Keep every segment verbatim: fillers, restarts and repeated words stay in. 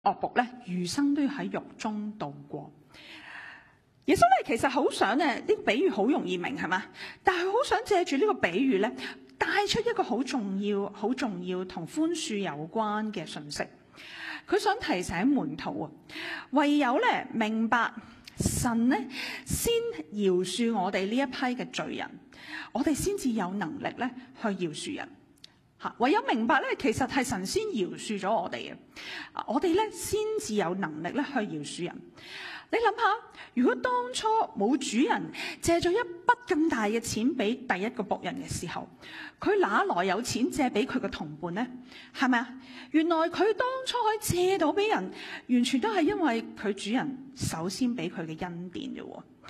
惡僕咧，餘生都要喺獄中度過。耶穌咧其實好想咧，呢個比喻好容易明係嘛？但係佢好想借住呢個比喻咧，帶出一個好重要、好重要同寬恕有關嘅信息。佢想提醒門徒啊，唯有咧明白神咧先饒恕我哋呢一批嘅罪人，我哋先至有能力咧去饒恕人。吓，唯有明白咧，其實係神先饒恕咗我哋嘅，我哋咧先至有能力咧去饒恕人。你諗下，如果當初冇主人借咗一筆咁大嘅錢俾第一個僕人嘅時候，佢哪來有錢借俾佢嘅同伴呢？係咪啊？原來佢當初可以借到俾人，完全都係因為佢主人首先俾佢嘅恩典啫。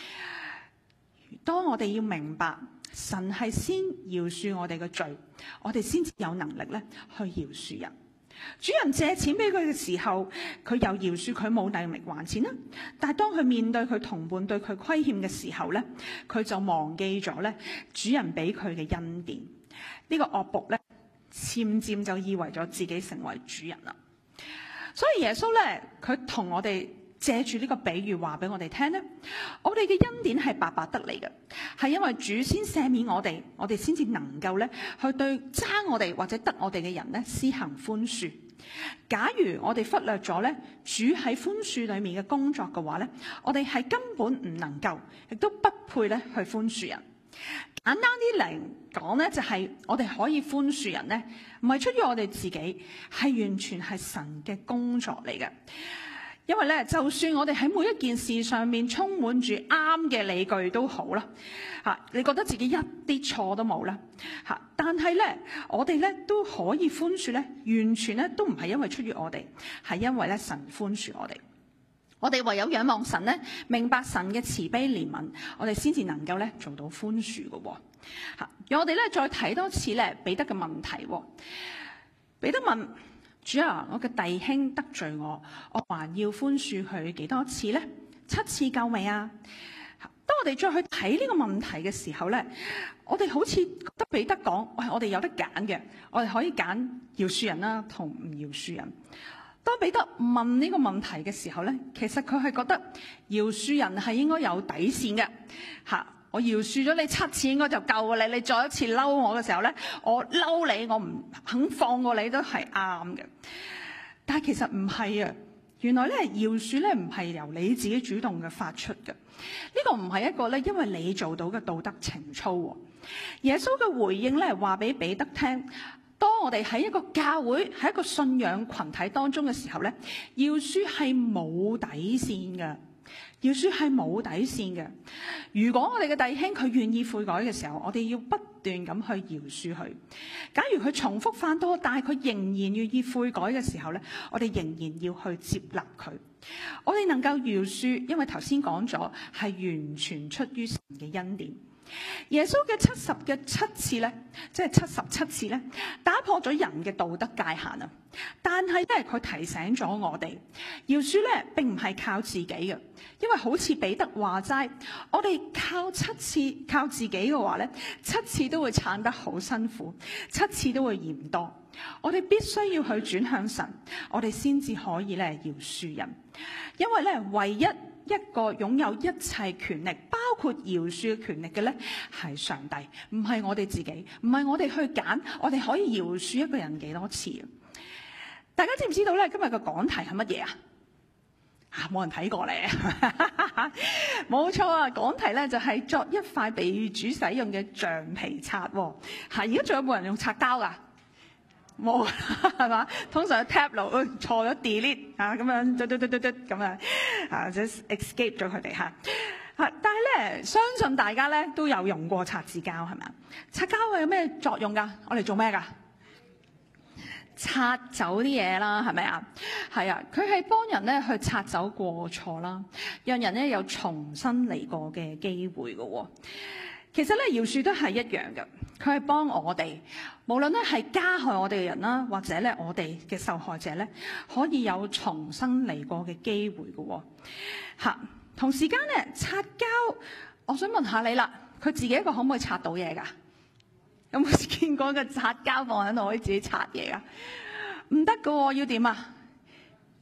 當我哋要明白神係先饒恕我哋嘅罪，我哋先至有能力咧去饒恕人。主人借錢俾佢嘅時候，佢又饒恕佢冇能力還錢啦。但係當佢面對佢同伴對佢虧欠嘅時候咧，佢就忘記咗咧主人俾佢嘅恩典。呢個惡僕咧，漸漸就以為咗自己成為主人啦。所以耶穌咧，佢同我哋借住呢個比喻話俾我哋聽咧，我哋嘅恩典係白白得嚟嘅，係因為主先赦免我哋，我哋先至能夠咧去對爭我哋或者得我哋嘅人咧施行寬恕。假如我哋忽略咗咧主喺寬恕裏面嘅工作嘅話咧，我哋係根本唔能夠，亦都不配咧去寬恕人。簡單啲嚟講咧，就係我哋可以寬恕人咧，唔係出於我哋自己，係完全係神嘅工作嚟嘅。因為咧，就算我哋喺每一件事上面充滿住啱嘅理據都好啦，吓，你覺得自己一啲錯都冇啦，吓，但係咧，我哋咧都可以寬恕咧，完全咧都唔係因為出於我哋，係因為咧神寬恕我哋。我哋唯有仰望神咧，明白神嘅慈悲憐憫，我哋先至能夠咧做到寬恕嘅。吓，讓我哋咧再睇多次咧彼得嘅問題。彼得問主啊，我嘅弟兄得罪我，我還要寬恕佢幾多次呢？七次夠未啊？當我哋再去睇呢個問題嘅時候咧，我哋好似覺得彼得講，喂，我哋有得揀嘅，我哋可以揀饒恕人啦，同唔饒恕人。當彼得問呢個問題嘅時候咧，其實佢係覺得饒恕人係應該有底線嘅，吓。我饒恕咗你七次應該就夠啦，你再一次嬲我嘅時候咧，我嬲你，我唔肯放過你都係啱嘅。但係其實唔係啊，原來咧饒恕咧唔係由你自己主動嘅發出嘅，呢個唔係一個咧因為你做到嘅道德情操。耶穌嘅回應咧話俾彼得聽，當我哋喺一個教會喺一個信仰群體當中嘅時候咧，饒恕係冇底線嘅。饒恕係冇底線嘅。如果我哋嘅弟兄佢願意悔改嘅時候，我哋要不斷咁去饒恕佢。假如佢重複犯多，但係佢仍然願意悔改嘅時候咧，我哋仍然要去接納佢。我哋能夠饒恕，因為頭先講咗係完全出於神嘅恩典。耶穌嘅七十嘅七次咧，即係七十七次咧，打破咗人嘅道德界限啊！但係咧，佢提醒咗我哋，饒恕咧並唔係靠自己嘅，因為好似彼得話齋，我哋靠七次靠自己嘅話咧，七次都會撐得好辛苦，七次都會嫌多。我哋必須要去轉向神，我哋先至可以咧饒恕人，因為咧唯一一個擁有一切權力，包括饒恕嘅權力嘅咧，係上帝，唔係我哋自己，唔係我哋去揀，我哋可以饒恕一個人幾多次。大家知唔知道咧？今日嘅講題係乜嘢啊？啊，冇人睇過咧，冇錯啊！講題咧就係作一塊被主使用嘅橡皮擦。吓，而家仲有冇人用擦膠噶？冇係嘛？通常 tab 落錯咗 delete 啊，咁樣嘟嘟嘟嘟嘟咁樣啊，即係 escape 咗佢哋吓。但係咧，相信大家咧都有用過擦紙膠，係咪啊？擦膠有咩作用噶？我哋做咩噶？擦走啲嘢啦，係咪啊？係啊，佢係幫人咧去擦走過錯啦，讓人咧有重新嚟過嘅機會噶。其實咧，饒恕都係一樣嘅，佢係幫我哋，無論咧係加害我哋嘅人啦，或者咧我哋嘅受害者咧，可以有重新嚟過嘅機會嘅。吓，同時間咧擦膠，我想問下你啦，佢自己一個可唔可以擦到嘢噶？有冇見過個擦膠放喺度可以自己擦嘢噶？唔得噶，要點啊？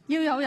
要有人